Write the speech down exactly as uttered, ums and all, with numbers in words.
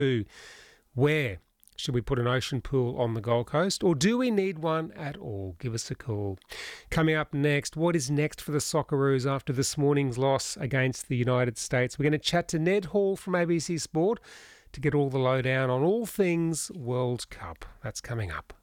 Where should we put an ocean pool on the Gold Coast, or do we need one at all? Give us a call. Coming up next, what is next for the Socceroos after this morning's loss against the United States? We're going to chat to Ned Hall from A B C Sport to get all the lowdown on all things World Cup. That's coming up.